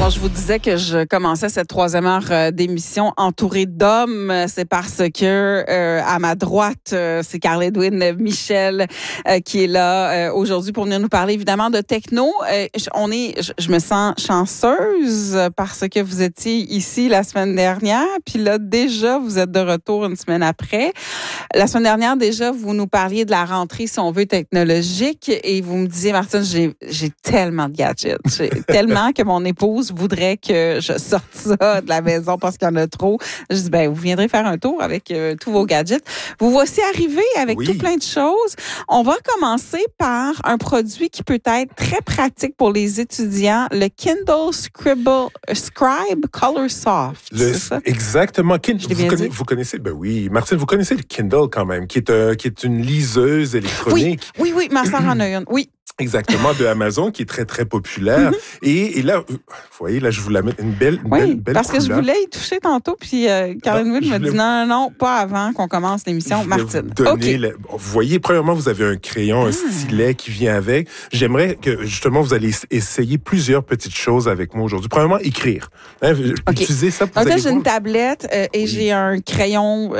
Alors, je vous disais que je commençais cette troisième heure d'émission entourée d'hommes. C'est parce que à ma droite, c'est Carl-Edwin Michel qui est là aujourd'hui pour venir nous parler évidemment de techno. Je me sens chanceuse parce que vous étiez ici la semaine dernière, puis là déjà vous êtes de retour une semaine après. La semaine dernière déjà vous nous parliez de la rentrée si on veut technologique et vous me disiez Martine, j'ai tellement de gadgets, j'ai tellement que mon épouse voudrait que je sorte ça de la maison parce qu'il y en a trop. Je dis, vous viendrez faire un tour avec tous vos gadgets. Vous voici arrivé avec tout plein de choses. On va commencer par un produit qui peut être très pratique pour les étudiants, le Kindle Scribe Color Soft. C'est ça? Exactement. Vous connaissez, oui, Martine, vous connaissez le Kindle quand même, qui est une liseuse électronique. Oui, ma sœur en a une, oui. Exactement, de Amazon, qui est très, très populaire. Et là, vous voyez, là, je vous la mets une belle parce couleur. que je voulais y toucher tantôt, puis Carl-Edwin me dit non, pas avant qu'on commence l'émission. Martine. Vous voyez, premièrement, vous avez un crayon, un stylet qui vient avec. J'aimerais que, justement, vous allez essayer plusieurs petites choses avec moi aujourd'hui. Premièrement, écrire. Utilisez ça pour donc là, j'ai une tablette et j'ai un crayon...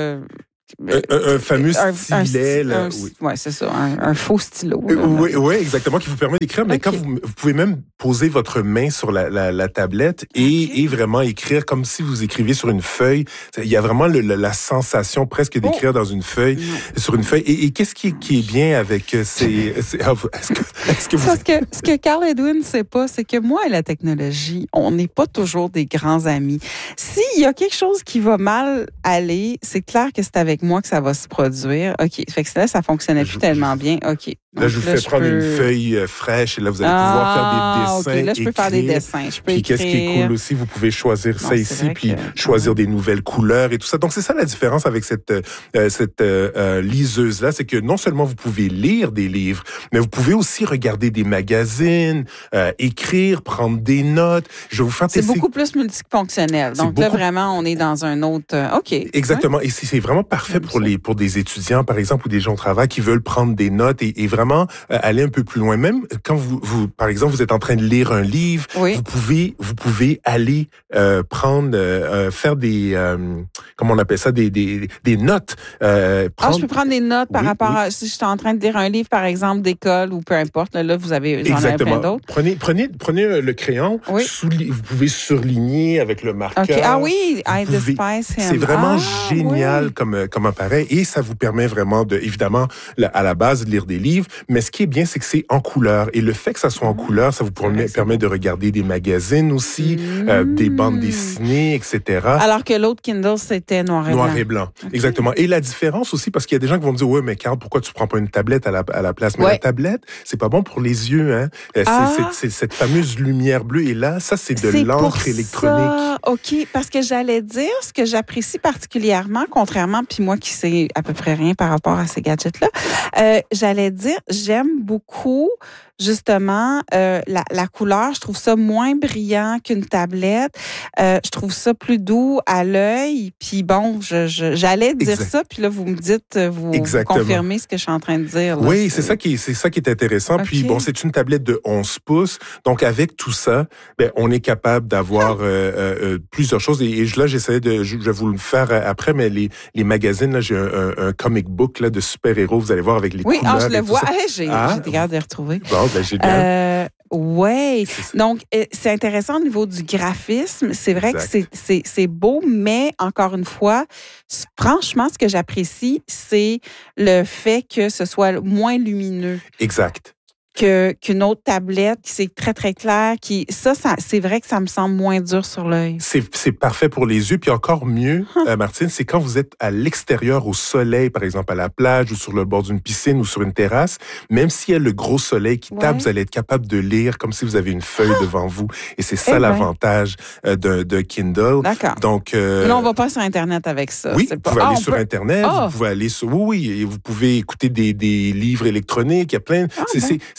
Un fameux stylet. Oui, c'est ça, un faux stylo. Oui, exactement, qui vous permet d'écrire. Mais quand vous pouvez même poser votre main sur la tablette et vraiment écrire comme si vous écriviez sur une feuille. Il y a vraiment la sensation presque d'écrire dans une feuille, sur une feuille. Et qu'est-ce qui est bien avec ces... Est-ce que vous... Parce que ce que Carl-Edwin ne sait pas, c'est que moi et la technologie, on n'est pas toujours des grands amis. S'il y a quelque chose qui va mal aller, c'est clair que c'est avec moi que ça va se produire. OK. Fait que là, ça fonctionnait plus tellement bien. OK. Là, je vous fais prendre une feuille fraîche et là, vous allez pouvoir faire des dessins. OK. Là, je peux faire des dessins. Je peux écrire. Puis qu'est-ce qui est cool aussi, vous pouvez choisir ça ici, puis choisir des nouvelles couleurs et tout ça. Donc, c'est ça la différence avec cette liseuse-là, c'est que non seulement vous pouvez lire des livres, mais vous pouvez aussi regarder des magazines, écrire, prendre des notes. Je vais vous faire tester. C'est beaucoup plus multifonctionnel. Donc là, vraiment, on est dans un autre... OK. Exactement. Et c'est vraiment parfait pour des étudiants, par exemple, ou des gens au travail qui veulent prendre des notes et vraiment aller un peu plus loin. Même quand vous par exemple, vous êtes en train de lire un livre, vous pouvez aller faire des comment on appelle ça, des notes. Je peux prendre des notes par rapport à si je suis en train de lire un livre, par exemple, d'école ou peu importe. Là, vous avez plein d'autres. Prenez le crayon. Vous pouvez surligner avec le marqueur. Okay. Ah oui, I despise him. C'est vraiment génial comme appareil et ça vous permet vraiment évidemment, à la base, de lire des livres. Mais ce qui est bien, c'est que c'est en couleur. Et le fait que ça soit en couleur, ça vous permet de regarder des magazines aussi, des bandes dessinées, etc. Alors que l'autre Kindle, c'était noir et blanc. Noir et blanc, exactement. Et la différence aussi, parce qu'il y a des gens qui vont me dire, ouais, mais Carl, pourquoi tu prends pas une tablette à la place? Mais la tablette, c'est pas bon pour les yeux, hein. C'est cette fameuse lumière bleue. Et là, ça, c'est de l'encre électronique. OK, parce que j'allais dire, ce que j'apprécie particulièrement, contrairement, puis moi qui sais à peu près rien par rapport à ces gadgets-là, j'allais dire, j'aime beaucoup justement la couleur. Je trouve ça moins brillant qu'une tablette. Je trouve ça plus doux à l'œil. Puis bon, j'allais dire ça, puis là vous me dites, vous confirmez ce que je suis en train de dire. Là, oui, c'est ça qui est intéressant. Okay. Puis bon, c'est une tablette de 11 pouces. Donc avec tout ça, on est capable d'avoir plusieurs choses. Et là, je vais vous le faire après, mais les magazines, là, j'ai un comic book là de super-héros. Vous allez voir avec les couleurs. Je le vois. J'ai été capable de les retrouver. Bon, génial. Oui. Donc, c'est intéressant au niveau du graphisme. C'est vrai que c'est beau, mais encore une fois, franchement, ce que j'apprécie, c'est le fait que ce soit moins lumineux. Exact. Qu'une autre tablette qui c'est très, très clair, ça, c'est vrai que ça me semble moins dur sur l'œil. C'est parfait pour les yeux. Puis encore mieux, Martine, c'est quand vous êtes à l'extérieur, au soleil, par exemple à la plage ou sur le bord d'une piscine ou sur une terrasse, même s'il y a le gros soleil qui tape, vous allez être capable de lire comme si vous avez une feuille devant vous. Et c'est ça l'avantage d'un Kindle. D'accord. Donc, là, on va pas sur Internet avec ça. Oui, vous pouvez aller sur Internet, vous pouvez aller sur... Oui, et vous pouvez écouter des livres électroniques. Il y a plein... C'est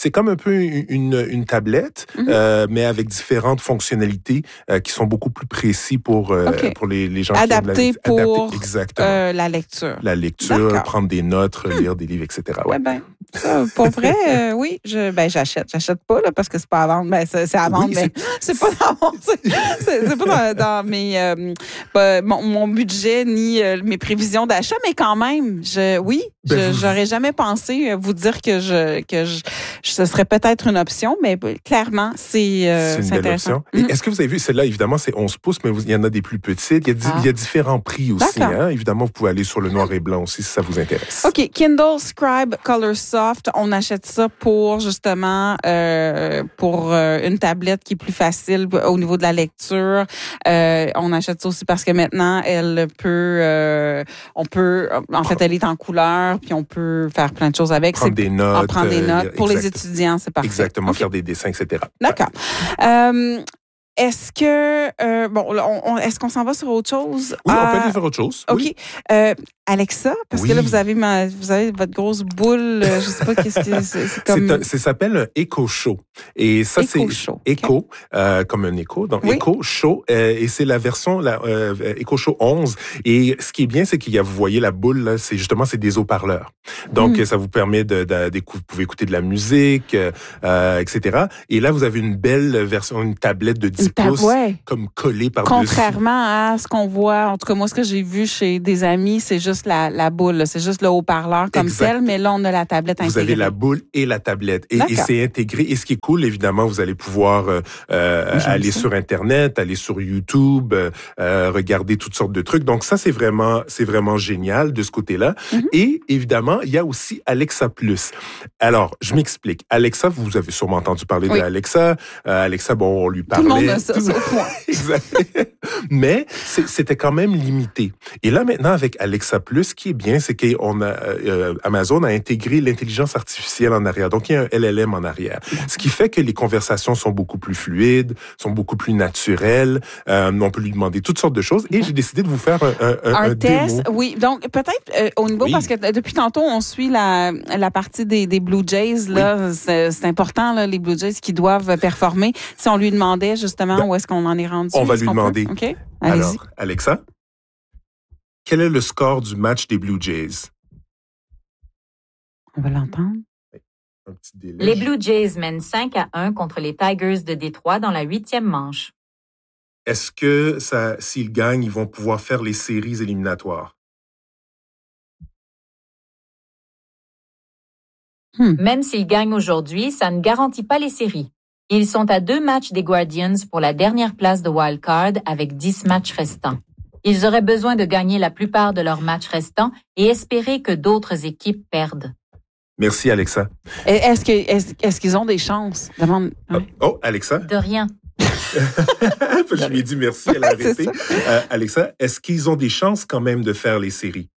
C'est comme un peu une tablette, mais avec différentes fonctionnalités qui sont beaucoup plus précis pour les gens adaptés qui aiment pour exactement. la lecture. La lecture, prendre des notes, lire des livres, etc. Ouais, ça, pour vrai, oui, j'achète. J'achète pas là, parce que c'est pas à vendre. C'est à vendre, mais c'est pas c'est pas dans mes mon budget ni mes prévisions d'achat, mais quand même, j'aurais jamais pensé vous dire que ce serait peut-être une option, mais clairement, c'est une belle option. Et est-ce que vous avez vu, celle-là, évidemment, c'est 11 pouces, mais il y en a des plus petites. Il y a différents prix aussi. Hein? Évidemment, vous pouvez aller sur le noir et blanc aussi si ça vous intéresse. OK. Kindle Scribe Color Soft, on achète ça pour justement pour une tablette qui est plus facile au niveau de la lecture. On achète ça aussi parce que maintenant, elle est en couleur, puis on peut faire plein de choses avec. Prendre des notes. Pour les étudiants, c'est parfait. Exactement, faire des dessins, etc. D'accord. Est-ce que est-ce qu'on s'en va sur autre chose? Oui, on peut aller faire autre chose. OK. Oui. Alexa, parce que là vous avez votre grosse boule, je sais pas qu'est-ce que c'est comme. Ça s'appelle un Echo Show. Et ça Echo Show. Echo, comme un écho, donc Echo Show, et c'est la version Echo Show 11. Et ce qui est bien, c'est vous voyez la boule là, c'est des haut-parleurs. Donc ça vous permet vous pouvez écouter de la musique, etc. Et là vous avez une belle version, une tablette de 10 pouces, comme collée par-dessus. Contrairement à ce qu'on voit, en tout cas moi ce que j'ai vu chez des amis, c'est juste la boule, c'est juste le haut-parleur comme tel, mais là on a la tablette intégrée. Vous avez la boule et la tablette, et c'est intégré. Et ce qui est cool, évidemment, vous allez pouvoir aller sur Internet, aller sur YouTube, regarder toutes sortes de trucs. Donc ça, c'est vraiment génial de ce côté-là. Et évidemment, il y a aussi Alexa Plus. Alors, je m'explique. Alexa, vous avez sûrement entendu parler d'Alexa. Alexa, on lui parlait. Tout le monde a ça, sauf moi. Exact. Mais c'était quand même limité. Et là, maintenant, avec Alexa Plus, ce qui est bien, c'est Amazon a intégré l'intelligence artificielle en arrière. Donc, il y a un LLM en arrière. Ce qui fait que les conversations sont beaucoup plus fluides, sont beaucoup plus naturelles. On peut lui demander toutes sortes de choses. Et j'ai décidé de vous faire un test. démo. Oui, donc peut-être au niveau, parce que depuis tantôt, on suit la partie des Blue Jays. Là, c'est important, là, les Blue Jays qui doivent performer. Si on lui demandait justement où est-ce qu'on en est rendu. On va lui demander. OK, allez-y. Alors, Alexa, quel est le score du match des Blue Jays? On va l'entendre. Un petit délai. Les Blue Jays mènent 5-1 contre les Tigers de Détroit dans la 8e manche. Est-ce que s'ils gagnent, ils vont pouvoir faire les séries éliminatoires? Même s'ils gagnent aujourd'hui, ça ne garantit pas les séries. Ils sont à 2 matchs des Guardians pour la dernière place de Wild Card avec 10 matchs restants. Ils auraient besoin de gagner la plupart de leurs matchs restants et espérer que d'autres équipes perdent. Merci, Alexa. Est-ce qu'ils ont des chances? Demande. Oh, Alexa? De rien. Je lui ai dit merci, elle a arrêté. Alexa, est-ce qu'ils ont des chances quand même de faire les séries?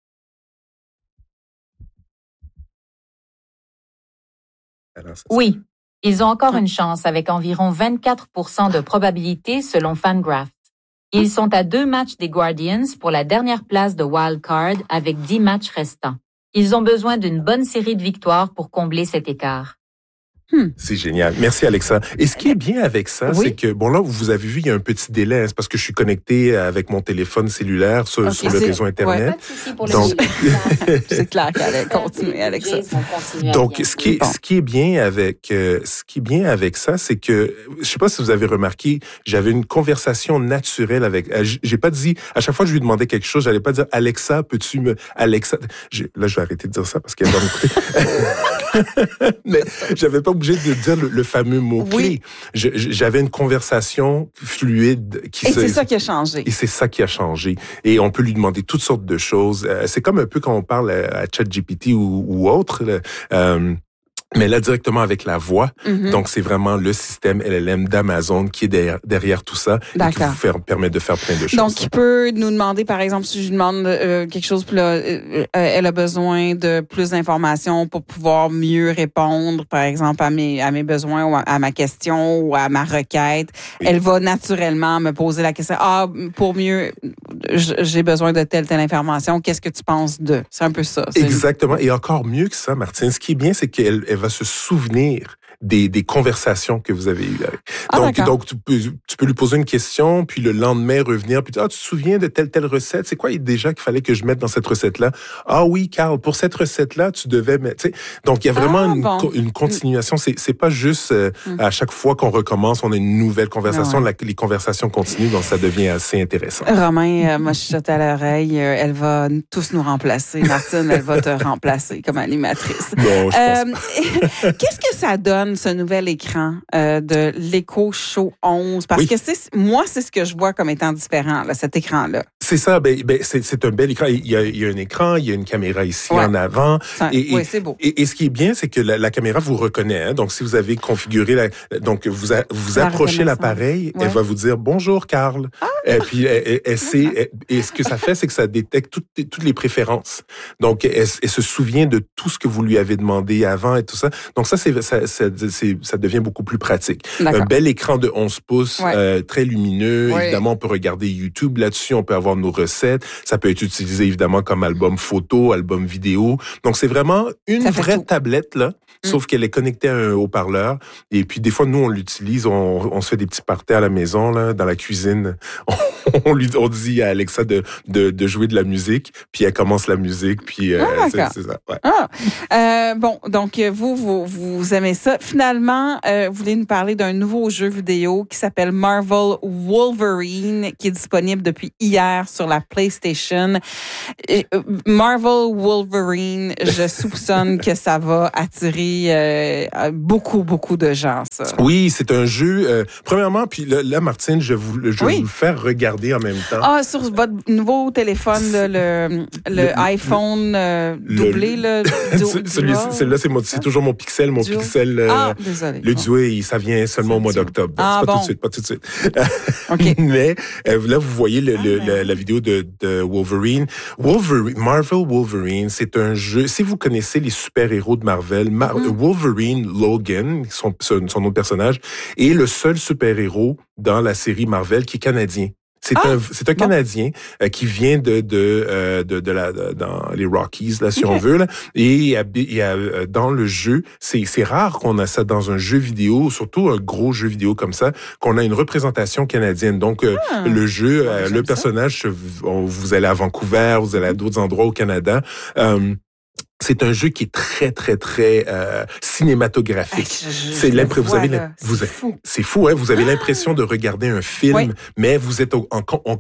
Alors, oui, ils ont encore une chance avec environ 24% de probabilité selon Fangraphs. Ils sont à 2 matchs des Guardians pour la dernière place de Wild Card avec 10 matchs restants. Ils ont besoin d'une bonne série de victoires pour combler cet écart. C'est génial. Merci, Alexa. Et ce qui est bien avec ça, c'est que, là, vous avez vu, il y a un petit délai. Hein, c'est parce que je suis connecté avec mon téléphone cellulaire sur le réseau Internet. Donc, c'est clair qu'elle a continué avec ça. Donc, ce qui est bien avec ça, c'est que, je sais pas si vous avez remarqué, j'avais une conversation naturelle avec, j'ai pas dit, à chaque fois que je lui demandais quelque chose, j'allais pas dire, Alexa, Alexa, là, je vais arrêter de dire ça parce qu'elle va m'écouter. Mais j'avais pas obligé de dire le fameux mot-clé. J'avais une conversation fluide. C'est ça qui a changé. Et c'est ça qui a changé. Et on peut lui demander toutes sortes de choses. C'est comme un peu quand on parle à ChatGPT ou autre. Mais là, directement avec la voix. Donc, c'est vraiment le système LLM d'Amazon qui est derrière tout ça et qui vous permet de faire plein de choses. Donc, il peut nous demander, par exemple, si je lui demande quelque chose, puis là, elle a besoin de plus d'informations pour pouvoir mieux répondre, par exemple, à mes besoins ou à ma question ou à ma requête. Oui. Elle va naturellement me poser la question, pour mieux j'ai besoin de telle information, qu'est-ce que tu penses de? C'est un peu ça. Exactement. Et encore mieux que ça, Martine, ce qui est bien, c'est qu'elle va se souvenir des conversations que vous avez eues avec. Donc tu peux lui poser une question, puis le lendemain revenir, puis tu te souviens de telle recette? C'est quoi déjà qu'il fallait que je mette dans cette recette-là? Ah oui, Carl, pour cette recette-là, tu devais mettre... Donc, il y a vraiment une continuation. C'est pas juste à chaque fois qu'on recommence, on a une nouvelle conversation. Les conversations continuent, donc ça devient assez intéressant. Romain m'a chuchoté à l'oreille. Elle va tous nous remplacer. Martine, elle va te remplacer comme animatrice. Bon, je pense. Qu'est-ce que ça donne, ce nouvel écran de l'Echo Show 11? Parce que moi, c'est ce que je vois comme étant différent, là, cet écran-là. C'est ça, c'est un bel écran. Il y a un écran, il y a une caméra ici en avant. Oui, c'est beau. Et ce qui est bien, c'est que la caméra vous reconnaît. Hein? Donc, si vous avez configuré donc vous approchez l'appareil, elle va vous dire bonjour, Carl. Et puis elle sait. Et ce que ça fait, c'est que ça détecte toutes les préférences. Donc, elle se souvient de tout ce que vous lui avez demandé avant et tout ça. Donc ça devient beaucoup plus pratique. Un bel écran de 11 pouces, très lumineux. Oui. Évidemment, on peut regarder YouTube là-dessus. On peut avoir nos recettes. Ça peut être utilisé évidemment comme album photo, album vidéo. Donc c'est vraiment une vraie tablette là, sauf qu'elle est connectée à un haut-parleur. Et puis des fois nous on l'utilise, on se fait des petits parties à la maison là, dans la cuisine. On dit à Alexa de jouer de la musique, puis elle commence la musique, puis c'est ça. Ouais. Bon, donc vous aimez ça. Finalement, vous voulez nous parler d'un nouveau jeu vidéo qui s'appelle Marvel Wolverine, qui est disponible depuis hier sur la PlayStation. Marvel Wolverine, je soupçonne que ça va attirer beaucoup de gens, ça. Oui, c'est un jeu. Premièrement, puis là, Martine, je vais vous faire regarder en même temps. Sur votre nouveau téléphone, le iPhone doublé, celui-là, c'est toujours mon Pixel, Pixel. Désolé. Le Duo, ça vient seulement au mois d'octobre. C'est pas tout de suite. Okay. Mais là, vous voyez la vidéo de Wolverine. Marvel Wolverine, c'est un jeu. Si vous connaissez les super-héros de Marvel, Wolverine Logan, son nom de personnage, est le seul super-héros dans la série Marvel qui est canadien. C'est un Canadien qui vient dans les Rockies là, si on veut là, et dans le jeu, c'est rare qu'on a ça dans un jeu vidéo, surtout un gros jeu vidéo comme ça, qu'on a une représentation canadienne. Donc le jeu, le personnage, vous allez à Vancouver, vous allez à d'autres endroits au Canada. C'est un jeu qui est très cinématographique. C'est fou, hein. Vous avez l'impression de regarder un film, mais vous êtes au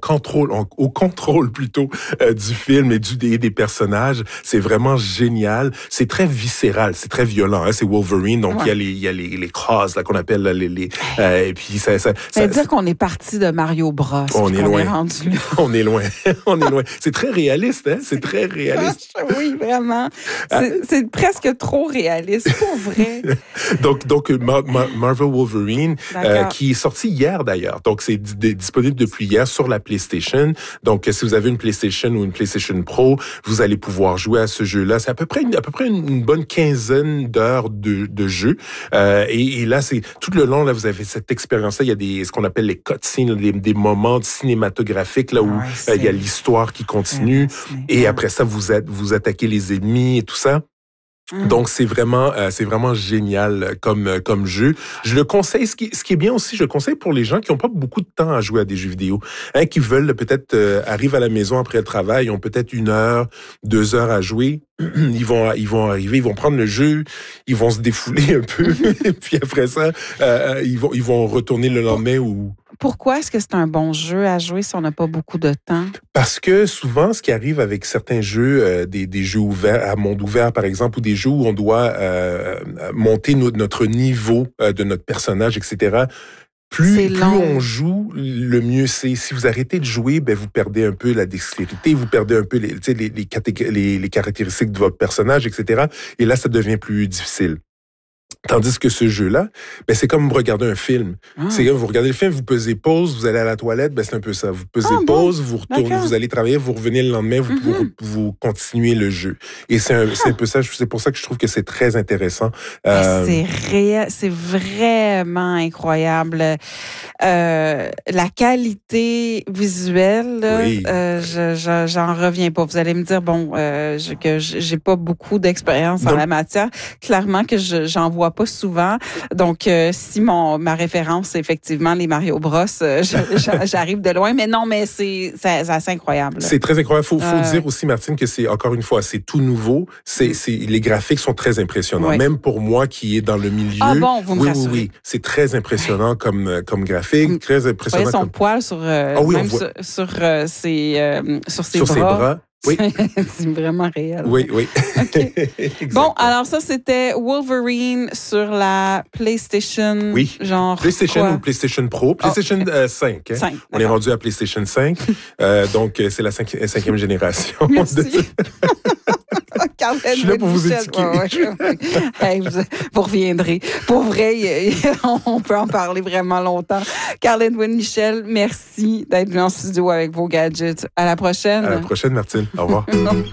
contrôle plutôt du film et des personnages. C'est vraiment génial. C'est très viscéral, c'est très violent. Hein. C'est Wolverine, donc il y a les crosses là qu'on appelle et puis ça veut dire qu'on est parti de Mario Bros. On est loin. Rendu là. On est loin. C'est très réaliste, hein. C'est très réaliste. Oui, vraiment. C'est presque trop réaliste, pour vrai. donc Marvel Wolverine, qui est sorti hier d'ailleurs. Donc, c'est disponible depuis hier sur la PlayStation. Donc, si vous avez une PlayStation ou une PlayStation Pro, vous allez pouvoir jouer à ce jeu-là. C'est à peu près une bonne quinzaine d'heures de jeu. Et là, c'est tout le long, là, vous avez cette expérience-là. Il y a ce qu'on appelle les cutscenes, des moments cinématographiques, là, où il y a l'histoire qui continue. Et après ça, vous attaquez les ennemis et tout ça. Donc c'est vraiment génial comme jeu. Je le conseille. Ce qui est bien aussi, je le conseille pour les gens qui n'ont pas beaucoup de temps à jouer à des jeux vidéo, hein, qui veulent peut-être arrivent à la maison après le travail, ils ont peut-être 1 heure, 2 heures à jouer. Ils vont arriver, ils vont prendre le jeu, ils vont se défouler un peu, et puis après ça, ils vont retourner le lendemain ou. Pourquoi est-ce que c'est un bon jeu à jouer si on n'a pas beaucoup de temps? Parce que souvent, ce qui arrive avec certains jeux, des jeux ouverts, à monde ouvert par exemple, ou des jeux où on doit monter notre niveau de notre personnage, etc., plus on joue, le mieux c'est. Si vous arrêtez de jouer, vous perdez un peu la dextérité, vous perdez un peu les caractéristiques de votre personnage, etc. Et là, ça devient plus difficile. Tandis que ce jeu-là, c'est comme regarder un film. C'est comme vous regardez le film, vous pesez pause, vous allez à la toilette, c'est un peu ça. Vous pesez pause, vous retournez, vous allez travailler, vous revenez le lendemain, vous continuez le jeu. Et c'est un peu ça. C'est pour ça que je trouve que c'est très intéressant. C'est vraiment incroyable. la qualité visuelle, j'en reviens pas. Vous allez me dire, que j'ai pas beaucoup d'expérience en la matière. Clairement que j'en vois pas souvent. Donc, si ma référence, c'est effectivement les Mario Bros, j'arrive de loin. Mais non, mais c'est assez incroyable. C'est très incroyable. Faut dire aussi, Martine, que c'est, encore une fois, c'est tout nouveau. Les graphiques sont très impressionnants. Oui. Même pour moi qui est dans le milieu. Ah bon, vous me rassurez. Oui. C'est très impressionnant comme graphique. Très impressionnant. Vous voyez son poil sur ses bras. Oui. C'est vraiment réel. Oui. Okay. Bon, alors ça, c'était Wolverine sur la PlayStation. Oui. Genre PlayStation quoi? ou PlayStation Pro. PlayStation 5. Hein? 5. On est rendu à PlayStation 5. Donc, c'est la cinquième génération. Merci. Je suis là pour vous éduquer. Hey, vous reviendrez. Pour vrai, on peut en parler vraiment longtemps. Carl-Edwin Michel, merci d'être venu en studio avec vos gadgets. À la prochaine. À la prochaine, Martine. Au revoir.